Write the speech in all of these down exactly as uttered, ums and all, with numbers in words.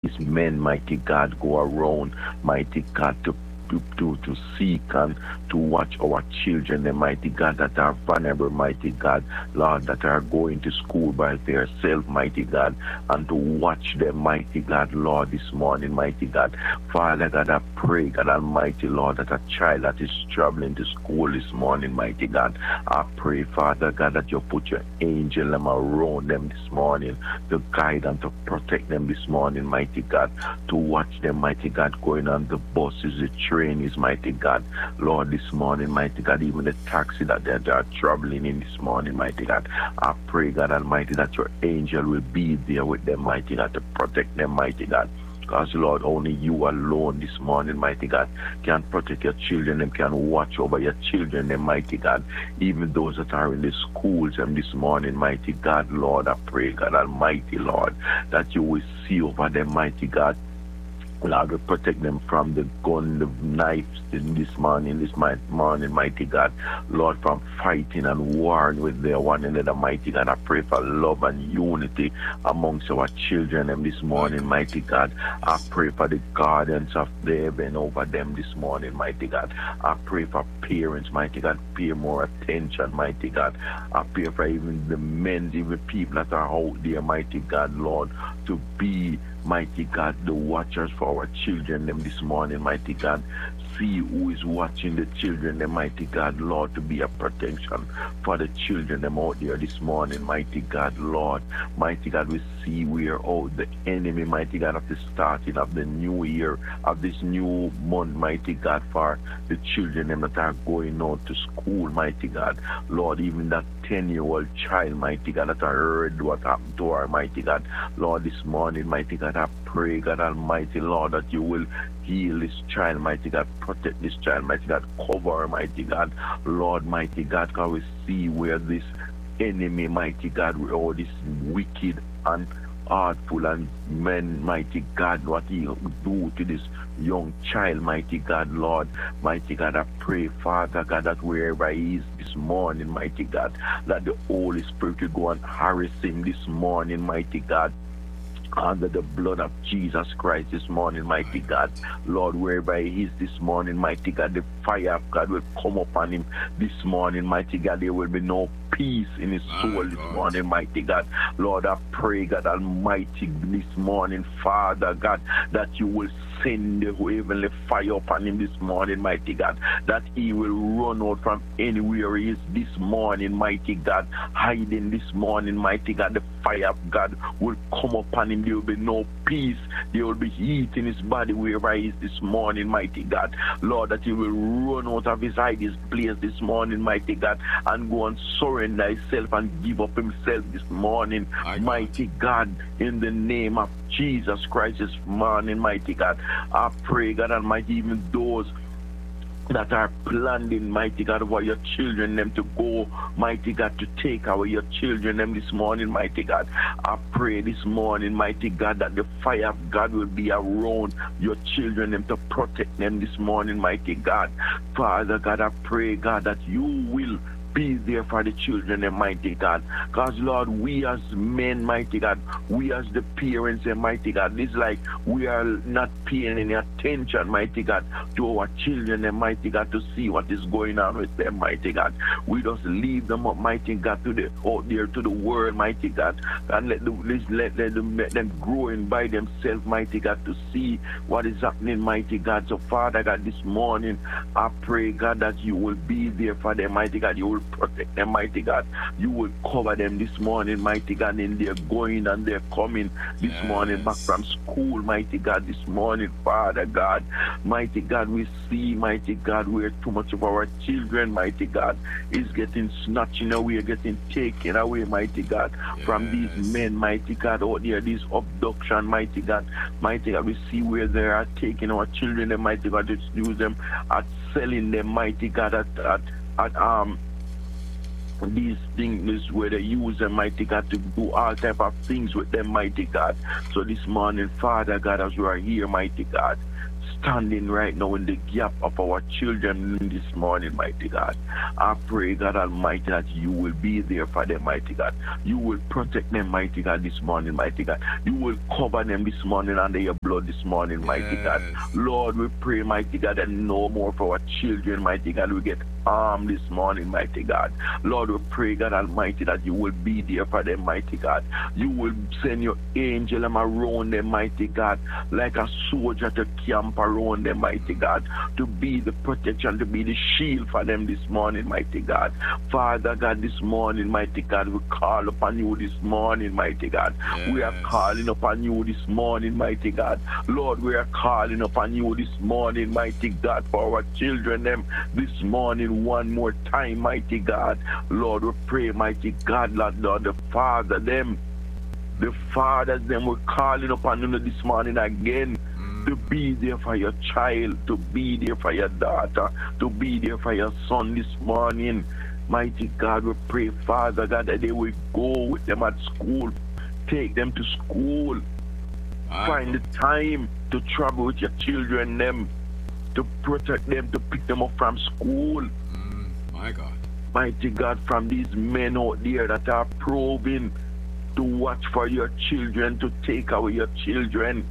men, mighty God, go around, mighty God, to to, to, to seek and to watch our children, the mighty God, that are vulnerable, mighty God, Lord, that are going to school by themselves, mighty God, and to watch them, mighty God, Lord, this morning, mighty God. Father God, I pray, God Almighty, Lord, that a child that is traveling to school this morning, mighty God, I pray, Father God, that you put your angel them around them this morning, to guide and to protect them this morning, mighty God, to watch them, mighty God, going on the buses, the trains, mighty God, Lord, this morning, mighty God, even the taxi that they are traveling in this morning, mighty God, I pray, God Almighty, that your angel will be there with them, mighty God, to protect them, mighty God. Because, Lord, only you alone this morning, mighty God, can protect your children and can watch over your children, and mighty God, even those that are in the schools and this morning, mighty God, Lord, I pray, God Almighty, Lord, that you will see over them, mighty God. Lord, we protect them from the gun, the knives in this morning, this morning, mighty God. Lord, from fighting and warring with their one another, mighty God. I pray for love and unity amongst our children and this morning, mighty God. I pray for the guardians of the heaven over them this morning, mighty God. I pray for parents, mighty God. Pay more attention, mighty God. I pray for even the men, even people that are out there, mighty God, Lord, to be, mighty God, the watchers for our children them this morning, mighty God. See who is watching the children, the mighty God, Lord, to be a protection for the children them out there this morning, mighty God, Lord. Mighty God, we see where out the enemy, mighty God, of the starting of the new year, of this new month, mighty God, for the children them that are going out to school, mighty God. Lord, even that ten-year-old child, mighty God, that I heard what happened to her, mighty God. Lord, this morning, mighty God, I pray, God Almighty, Lord, that you will heal this child, mighty God, protect this child, mighty God, cover her, mighty God. Lord, mighty God, because we see where this enemy, mighty God, where all this wicked and artful and men, mighty God, what he do to this young child, mighty God, Lord, mighty God, I pray, Father God, that wherever he is this morning, mighty God, that the Holy Spirit will go and harass him this morning, mighty God, under the blood of Jesus Christ this morning, mighty God. Lord, wherever he is this morning, mighty God, the fire of God will come upon him this morning, mighty God. There will be no peace in his soul this morning, mighty God. Lord, I pray, God Almighty, this morning, Father God, that you will send the heavenly fire upon him this morning, mighty God, that he will run out from anywhere he is this morning, mighty God, hiding this morning, mighty God. The fire of God will come upon him. There will be no peace. There will be heat in his body wherever he is this morning, mighty God. Lord, that he will run out of his hiding place this morning, mighty God, and go and surrender himself and give up himself this morning, mighty God, in the name of Jesus Christ this morning, mighty God. I pray, God Almighty, even those that are planning, mighty God, over your children, them to go, mighty God, to take away your children, them this morning, mighty God. I pray this morning, mighty God, that the fire of God will be around your children, them to protect them this morning, mighty God. Father God, I pray, God, that you will be there for the children, and mighty God. Because, Lord, we as men, mighty God, we as the parents, and mighty God, it's like we are not paying any attention, mighty God, to our children, and mighty God, to see what is going on with them, mighty God. We just leave them up, mighty God, to the out there to the world, mighty God, and let, the, let, let, them, let them grow in by themselves, mighty God, to see what is happening, mighty God. So, Father God, this morning, I pray, God, that you will be there for them, mighty God. You will protect them, mighty God. You will cover them this morning, mighty God, in their going and their coming this yes. morning back from school, mighty God, this morning, Father God. Mighty God, we see, mighty God, where too much of our children, mighty God, is getting snatched away, getting taken away, mighty God, yes. from these men, mighty God, out there, this abduction, mighty God, mighty God, we see where they are taking our children, and mighty God, to use them at selling them, mighty God, at, at, at um, these things where they use them, mighty God, to do all type of things with them, mighty God. So this morning, Father God, as we are here, mighty God, standing right now in the gap of our children this morning, mighty God. I pray, God Almighty, that you will be there for them, mighty God. You will protect them, mighty God, this morning, mighty God. You will cover them this morning under your blood this morning, mighty yes. God. Lord, we pray, mighty God, that no more for our children, mighty God, we get harmed this morning, mighty God. Lord, we pray, God Almighty, that you will be there for them, mighty God. You will send your angel around them, mighty God, like a soldier to camp around them, mighty God, to be the protection, to be the shield for them this morning, mighty God. Father God, this morning, mighty God, we call upon you this morning, mighty God. Yes. We are calling upon you this morning, mighty God. Lord, we are calling upon you this morning, mighty God, for our children, them this morning one more time, mighty God. Lord, we pray, mighty God, Lord, Lord, the Father, them, the fathers, them, we're calling upon you this morning again. To be there for your child, to be there for your daughter, to be there for your son this morning. Mighty God, we pray, Father God, that they will go with them at school, take them to school, wow. Find the time to travel with your children, them, to protect them, to pick them up from school. Mm, my God. Mighty God, from these men out there that are proving to watch for your children, to take away your children.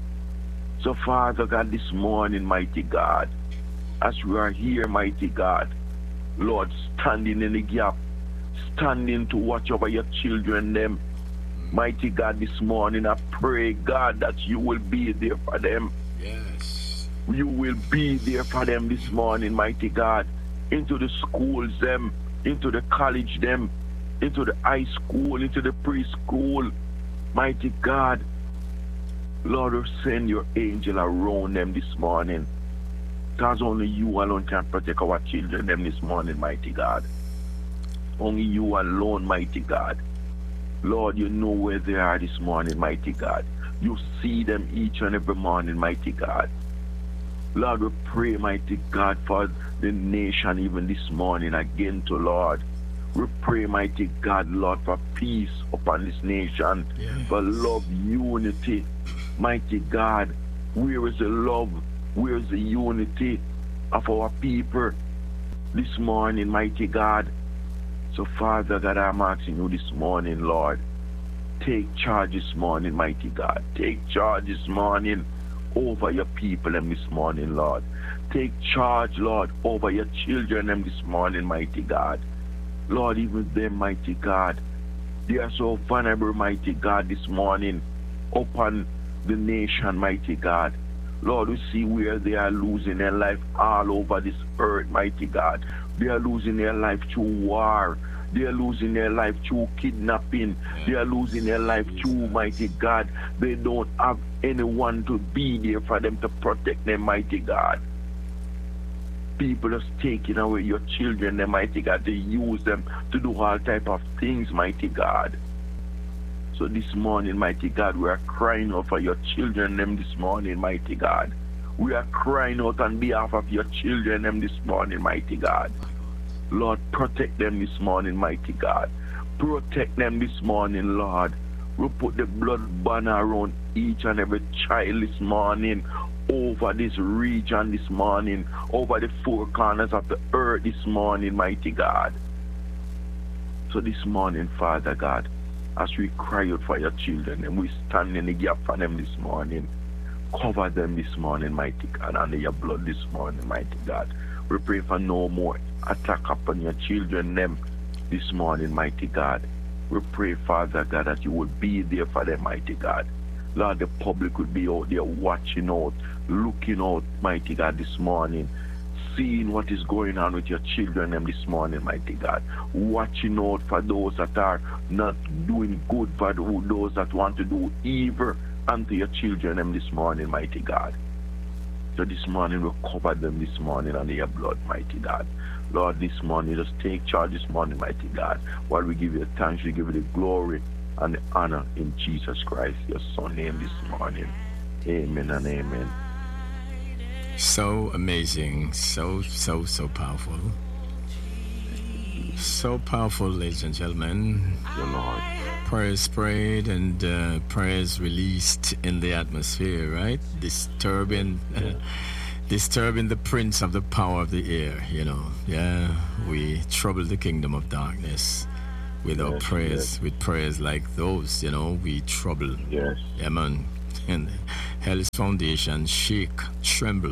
So, Father God, this morning, mighty God, as we are here, mighty God, Lord, standing in the gap, standing to watch over your children, them, mighty God, this morning, I pray, God, that you will be there for them. Yes. You will be there for them this morning, mighty God, into the schools, them, into the college, them, into the high school, into the preschool, mighty God. Lord, send your angel around them this morning. Because only you alone can protect our children them this morning, mighty God. Only you alone, mighty God. Lord, you know where they are this morning, mighty God. You see them each and every morning, mighty God. Lord, we pray, mighty God, for the nation even this morning again to Lord. We pray, mighty God, Lord, for peace upon this nation, yes. For love, unity. Mighty God, where is the love? Where is the unity of our people this morning, mighty God? So, Father God, I'm asking you this morning, Lord, take charge this morning, mighty God. Take charge this morning over your people and this morning, Lord. Take charge, Lord, over your children and this morning, mighty God. Lord, even them, mighty God, they are so vulnerable, mighty God, this morning upon the nation, mighty God. Lord, we see where they are losing their life all over this earth, mighty God. They are losing their life through war. They are losing their life through kidnapping. They are losing their life through, mighty God. They don't have anyone to be there for them to protect them, mighty God. People are taking away your children, them, mighty God. They use them to do all type of things, mighty God. So this morning, mighty God, we are crying out for your children, them this morning, mighty God. We are crying out on behalf of your children, them this morning, mighty God. Lord, protect them this morning, mighty God. Protect them this morning, Lord. We put the blood banner around each and every child this morning, over this region this morning, over the four corners of the earth this morning, mighty God. So this morning, Father God, as we cry out for your children and we stand in the gap for them this morning, cover them this morning, mighty God, under your blood this morning, mighty God. We pray for no more attack upon your children them this morning, mighty God. We pray, Father God, that you will be there for them, mighty God. Lord, the public will be out there watching out, looking out, mighty God, this morning, seeing what is going on with your children them this morning, mighty God. Watching out for those that are not doing good, for those that want to do evil unto your children them this morning, mighty God. So this morning we cover them this morning under your blood, mighty God. Lord, this morning, just take charge this morning, mighty God. While we give you the thanks, we give you the glory and the honor in Jesus Christ, your Son's name this morning. Amen and amen. So amazing, so, so, so powerful. So powerful, ladies and gentlemen. Your Lord. prayers prayed and uh, prayers released in the atmosphere, right? Disturbing, uh, disturbing the prince of the power of the air. You know, yeah, we trouble the kingdom of darkness with our Yes, prayers, yes. with prayers like those. You know, we trouble. Yes. Yeah, man. And hell's foundation shake, tremble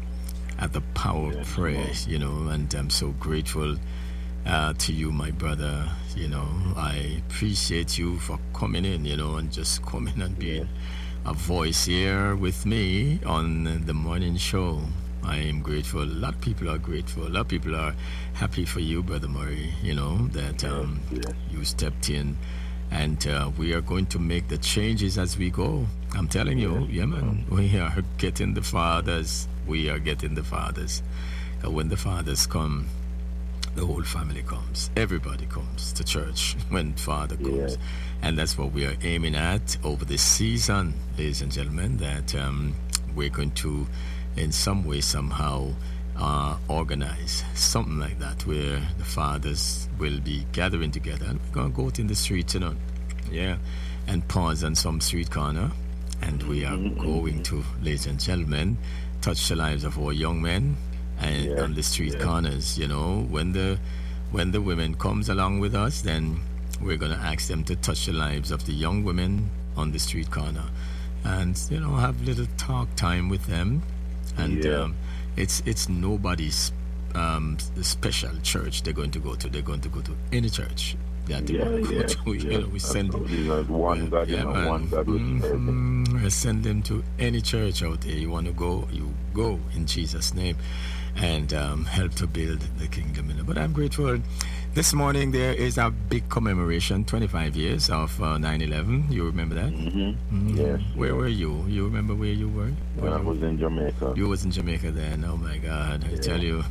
at the power of Yes, prayer. Lord. You know, and I'm so grateful uh, to you, my brother. You know, I appreciate you for coming in, you know, and just coming and being a voice here with me on the morning show. I am grateful. A lot of people are grateful. A lot of people are happy for you, Brother Murray, you know, that um, Yes. you stepped in. And uh, we are going to make the changes as we go. I'm telling you, yeah, man, we are getting the fathers. We are getting the fathers. Uh, when the fathers come, the whole family comes. Everybody comes to church when Father comes. Yes. And that's what we are aiming at over this season, ladies and gentlemen, that um, we're going to, in some way, somehow, uh, organize something like that, where the fathers will be gathering together. And we're going to go out in the streets, you know, yeah, and pause on some street corner. And we are going to, ladies and gentlemen, touch the lives of our young men and Yes, on the street yes. corners. You know, when the when the women comes along with us, then we're gonna ask them to touch the lives of the young women on the street corner, and you know, have little talk time with them. And Yeah. um, it's it's nobody's um, special church they're going to go to. They're going to go to any church that they Yeah, want to go yeah, to. You yeah. know, we send them. Absolutely. There's one God, you know, man. one God will serve him. Mhm. Send them to any church out there. You want to go, you go in Jesus' name, and um, help to build the kingdom. You know. But I'm grateful. This morning there is a big commemoration, twenty-five years of uh, nine eleven. You remember that? Mm-hmm. Mhm. Yes. Where were you? You remember where you were? When I was in Jamaica. You was in Jamaica then. Oh my God! I tell you,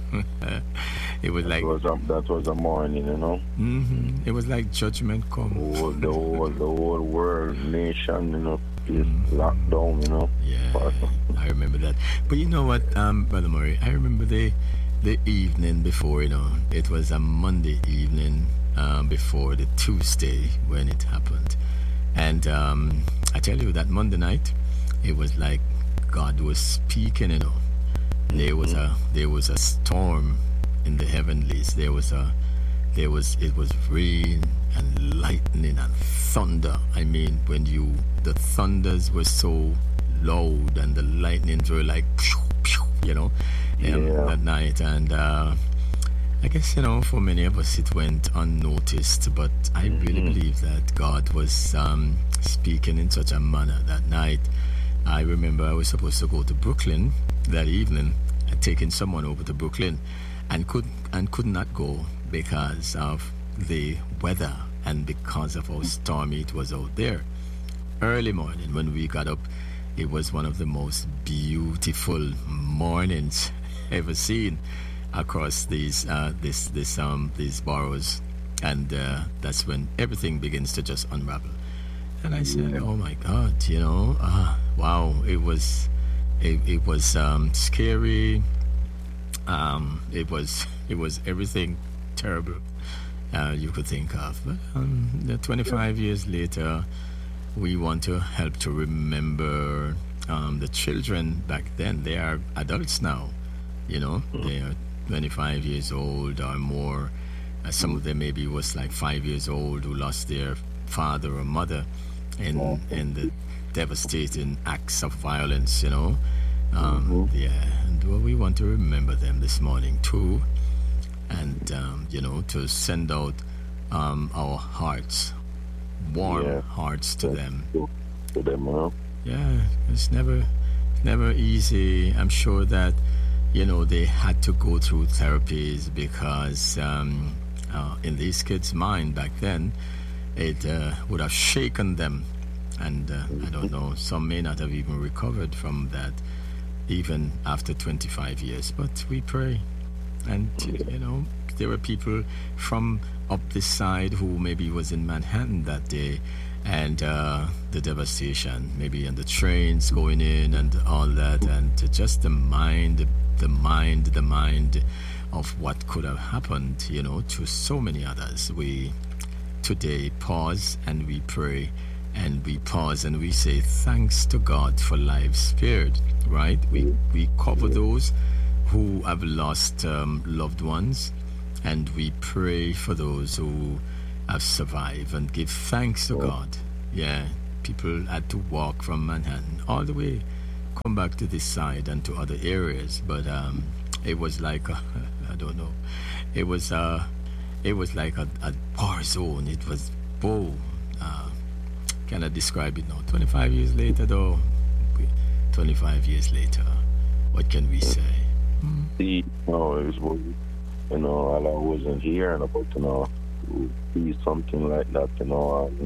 it was like That was a, that was a morning, you know. mhm, it was like judgment come. Whole, the whole the whole world, nation, you know, is locked down, you know. Yeah, I remember that. But you know what, um, Brother Murray, I remember the the evening before. You know, it was a Monday evening um, before the Tuesday when it happened, and um, I tell you that Monday night, it was like God was speaking. You know, there was a there was a storm in the heavenlies. There was a there was it was rain and lightning and thunder. I mean, when you the thunders were so loud and the lightnings were like pew, pew, you know, um, Yeah. that night. And uh, I guess, you know, for many of us it went unnoticed, but I really believe that God was um, speaking in such a manner that night. I remember I was supposed to go to Brooklyn that evening. I'd taken someone over to Brooklyn and could and could not go because of the weather and because of how stormy it was out there. Early morning when we got up, it was one of the most beautiful mornings ever seen across these uh, this this um these boroughs, and uh, that's when everything begins to just unravel. And I said, "Oh my God, you know, uh, wow, it was it, it was um, scary. Um, it was it was everything terrible uh, you could think of. But um, the twenty-five years later, we want to help to remember um, the children back then. They are adults now, you know. They are twenty-five years old or more. Uh, some of them maybe was like five years old who lost their father or mother in in the devastating acts of violence, you know. Um, yeah, and well, we want to remember them this morning too, and um, you know, to send out um, our hearts, warm Yeah. hearts to them. To, to them, you know. Yeah, it's never, never easy. I'm sure that, you know, they had to go through therapies because um, uh, in these kids' mind back then, it uh, would have shaken them, and uh, I don't know, some may not have even recovered from that, even after twenty-five years. But we pray, and you know, there were people from up this side who maybe was in Manhattan that day, and uh, the devastation, maybe on the trains going in and all that, and just the mind, the mind, the mind of what could have happened, you know, to so many others. We today pause and we pray, and we pause and we say thanks to God for life spared, right? We, we cover those who have lost um, loved ones, and we pray for those who have survived and give thanks to God. Yeah, people had to walk from Manhattan all the way, come back to this side and to other areas, but um, it was like a, I don't know, it was uh, it was like a, a war zone. It was, whoa, uh, can I describe it now? twenty-five years later, though, twenty-five years later, what can we say? Mm. See, no, it was, you know, I wasn't hearing about, you know, to see something like that, you know, and,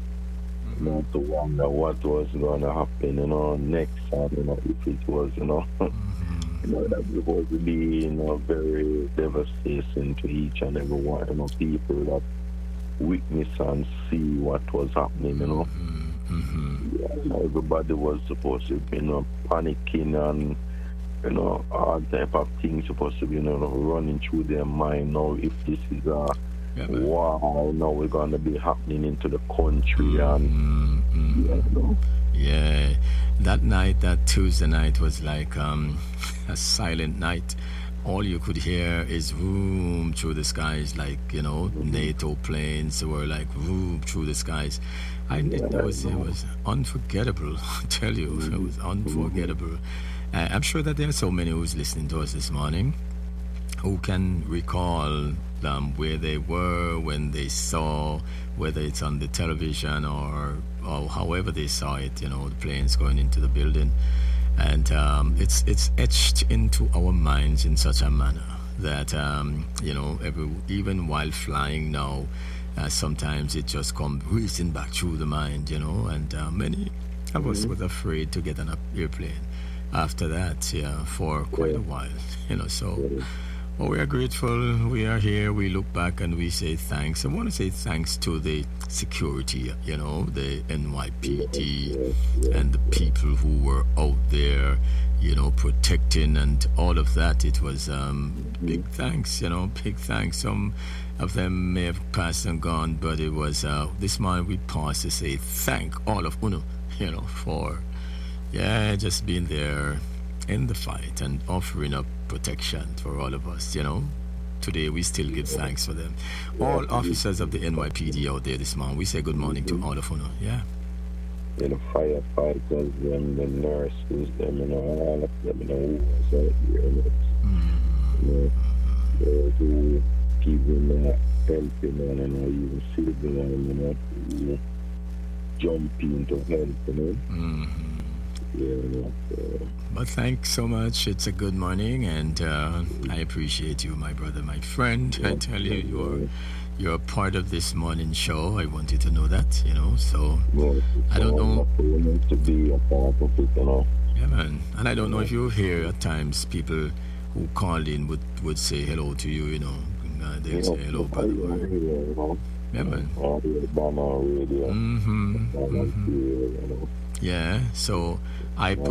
you know, to wonder what was going to happen, you know, next, and, you know, if it was, you know, mm-hmm. you know, that was supposed to be, you know, very devastating to each and every one, you know, people that witness and see what was happening, you know. Mm-hmm. Yeah, you know, everybody was supposed to be, you know, panicking and, you know, all type of things supposed to be, you know, running through their mind. Now, if this is a yeah, wow, now we're going to be happening into the country, and mm-hmm. yeah, you know. Yeah, that night, that Tuesday night was like um, a silent night. All you could hear is boom through the skies, like, you know, mm-hmm. NATO planes were like boom through the skies. I yeah, it was it was unforgettable. I tell you, mm-hmm. it was unforgettable. Uh, I'm sure that there are so many who's listening to us this morning who can recall um, where they were when they saw, whether it's on the television or, or however they saw it, you know, the planes going into the building. And um, it's it's etched into our minds in such a manner that, um, you know, every, even while flying now, uh, sometimes it just comes racing back through the mind, you know, and uh, many of us mm-hmm. were afraid to get on an airplane after that, yeah, for quite a while, you know, so well, we are grateful. We are here. We look back and we say thanks. I want to say thanks to the security, you know, the N Y P D and the people who were out there, you know, protecting and all of that. It was um, big thanks, you know, big thanks. Some of them may have passed and gone, but it was uh, this morning we paused to say thank all of Uno, you know, for yeah, just being there in the fight and offering up protection for all of us, you know. Today we still give thanks for them. All officers of the N Y P D out there this morning, we say good morning to all of you. Yeah. Yeah, the firefighters, them, the nurses, them, you know, all of them, you know, who was out there, you know. Mm-hmm. You know, those who keep them uh, helping, and, you know, even saving them, you know, who jump into help, you know. Mm-hmm. Yeah, uh, but thanks so much. It's a good morning, and uh, I appreciate you, my brother, my friend. I tell you, you're you're a part of this morning show. I want you to know that, you know. So I don't know. To be a part of it, you know. Yeah, man. And I don't know if you hear at times people who call in would would say hello to you, you know. Uh, they'll say hello, brother. Yeah, man. Mm-hmm. Mm-hmm. Yeah, so I put.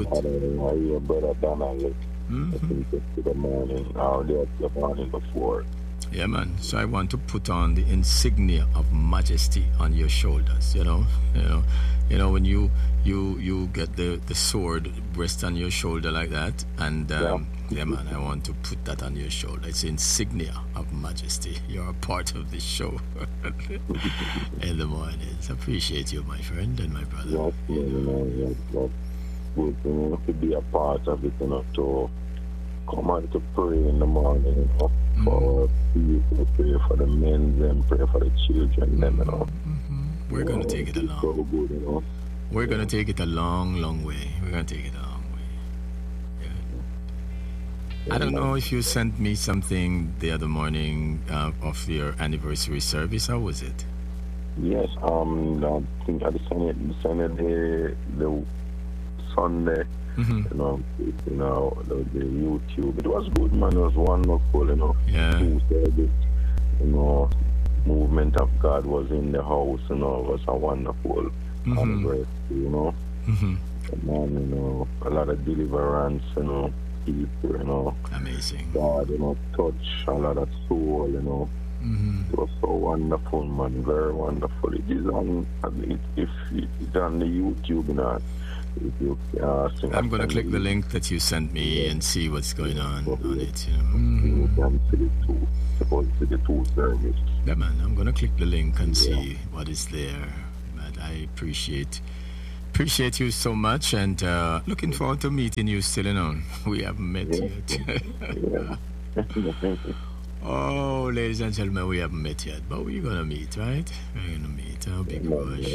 Mm-hmm. Yeah, man. So I want to put on the insignia of majesty on your shoulders. You know, you know, you know when you you you get the the sword rest on your shoulder like that, and um, yeah. yeah, man. I want to put that on your shoulder. It's insignia of majesty. You're a part of this show in the mornings. Appreciate you, my friend and my brother. Yes, yeah, you know, yes, yes. Good, you know, to be a part of it, you know, to come on to pray in the morning, you know, mm-hmm. for people, pray for the men, and pray for the children, them, you know. Mm-hmm. We're going to take it a long so good, you know. We're going to take it a long, long way. We're going to take it a long way. Yeah. Yeah. I don't know if you sent me something the other morning uh, of your anniversary service. How was it? Yes, um, I think I sent it, sent it the, the Sunday. Mm-hmm. You know, you know, the, the YouTube. It was good, man. It was wonderful, you know. Yeah. You know, movement of God was in the house, you know. It was a wonderful mm-hmm. anniversary, you know. Mm-hmm. And man, you know, a lot of deliverance, you know, people, you know. Amazing. God, you know, touch a lot of soul, you know. Mm-hmm. It was so wonderful, man. Very wonderful. It is on, it, if it's on the YouTube, you know, if you uh, sing I'm gonna click the link that you sent me and see what's going on on it. You know. Mm-hmm. You can see the two, supposed to the two service. Yeah, man. I'm gonna click the link and see what is there. But I appreciate appreciate you so much, and uh, looking forward to meeting you still. You know, we haven't met yet. Oh, ladies and gentlemen, we haven't met yet, but we're gonna meet, right? We're gonna meet. Oh, big gosh.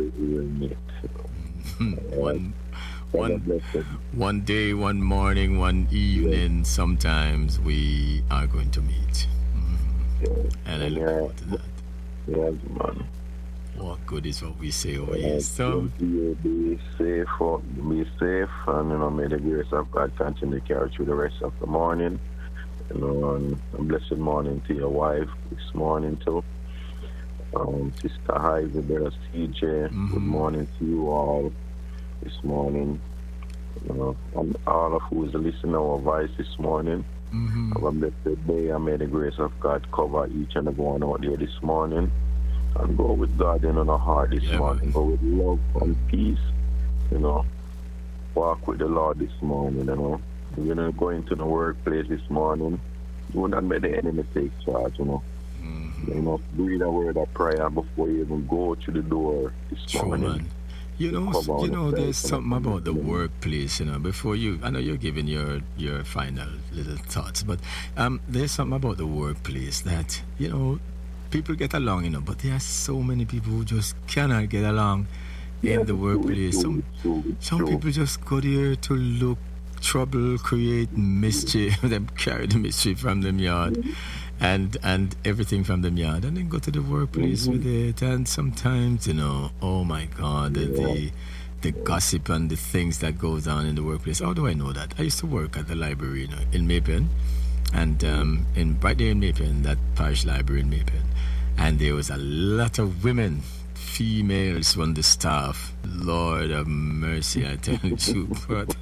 one, one, one day, one morning, one evening. Sometimes we are going to meet, mm-hmm. and I look forward to that. Yes, man. What good is what we say over here? So be safe, be safe, and you know, may the grace of God continue to carry through the rest of the morning. You know, and a blessed morning to your wife this morning too. Um, Sister Ivy, Brother C J, mm-hmm. Good morning to you all this morning. You know, and all of who is listening to our voice this morning. Mm-hmm. Have a blessed day, and may the grace of God cover each and every one out there this morning. And go with God in our heart this yeah, morning. Man. Go with love and peace. You know, walk with the Lord this morning. You know. We're going to go into the workplace this morning. Do not let the enemy take charge, you know. Mm-hmm. You know, breathe a word of prayer before you even go to the door this True, morning. Man. You know, you know, there's something about the workplace, you know, before you, I know you're giving your, your final little thoughts, but um, there's something about the workplace that, you know, people get along, you know, but there are so many people who just cannot get along in yeah, the workplace. Some, true, true, some true. people just go there to look trouble, create mischief, them carry the mischief from them yard, mm-hmm. and and everything from them yard, and then go to the workplace mm-hmm. with it. And sometimes, you know, oh my God, yeah. the the gossip and the things that goes on in the workplace. How do I know that? I used to work at the library, you know, in Maypen, and um, in right there in Maypen, that parish library in Maypen, and there was a lot of women. Females on the staff. Lord of mercy, I tell you, but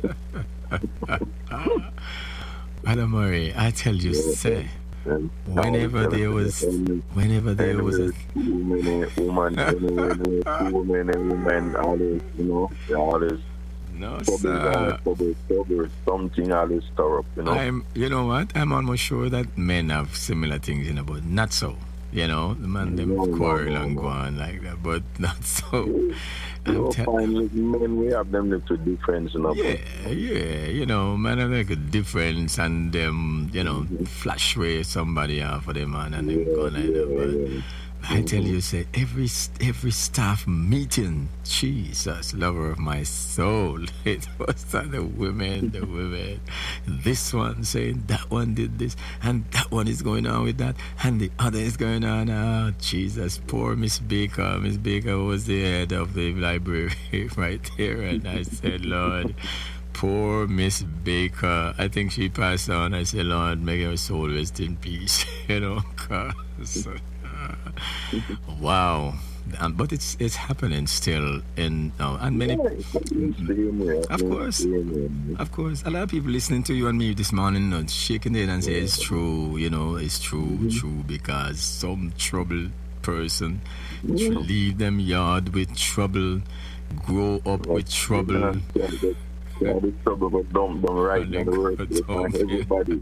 Brother Murray, I tell you, say, whenever there was, whenever there was a woman, woman, and women, all this, you know, all this. No, sir. Something always stir up, you know. I'm, you know what? I'm almost sure that men have similar things, you know, but not so. You know, the man them no, quarrel no, no, and go on like that, but not so. You te- find with men, we have them little difference, you know. Yeah, yeah, you know, man, I make a difference and them, you know, mm-hmm. flash away somebody off of them, man, and them yeah, go like yeah, that. But yeah. I tell you, say, every every staff meeting, Jesus, lover of my soul, it was the women, the women. This one saying that one did this, and that one is going on with that, and the other is going on. Oh, Jesus, poor Miss Baker. Miss Baker was the head of the library right there, and I said, Lord, poor Miss Baker. I think she passed on. I said, Lord, make her soul rest in peace, you know, because... Wow, um, but it's it's happening still in uh, and many. Of course, of course, a lot of people listening to you and me this morning, you know, shaking their head and say it's true. You know, it's true, mm-hmm. true because some troubled person mm-hmm. leave them yard with trouble, grow up with trouble. Yeah, yeah, the trouble, but don't don't right now. Everybody.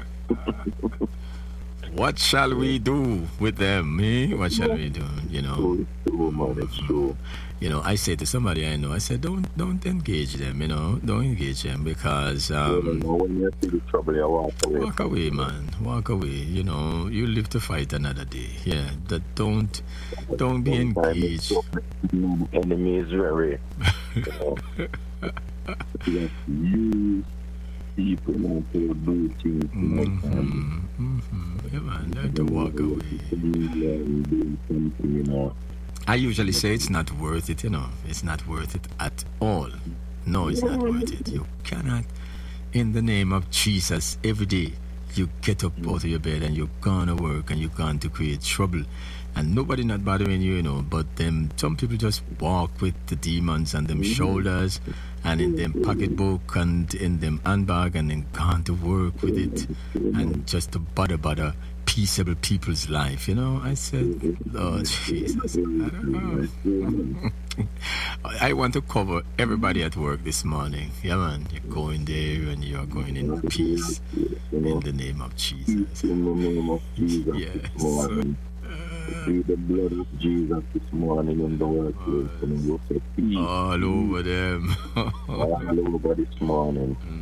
What shall we do with them? Eh? What shall we do? You know. It's true, man. It's true. You know, I say to somebody I know, I said, don't don't engage them. You know, don't engage them because um, yeah, when you see the trouble, you walk away. Walk away, man. Walk away. You know, you live to fight another day. Yeah, that don't don't be engaged. The enemy is very. You know, people want to do things mm-hmm, like that. Mm-hmm. Yeah, man, learn to walk away. You know. I usually say it's not worth it, you know. It's not worth it at all. No, it's not worth it. You cannot, in the name of Jesus, every day, you get up out of your bed and you're gone to work and you're gone to create trouble. And nobody not bothering you, you know, but them, some people just walk with the demons on them shoulders and in them pocketbook and in them handbag and then gone to work with it and just to bother, bother peaceable people's life. You know, I said, Lord Jesus, I don't know. I want to cover everybody at work this morning. Yeah, man, you're going there and you're going in peace in the name of Jesus. In the name of Jesus Yes. this morning. Plead the blood of Jesus this morning in the workplace, and you say peace All over them. all over this morning.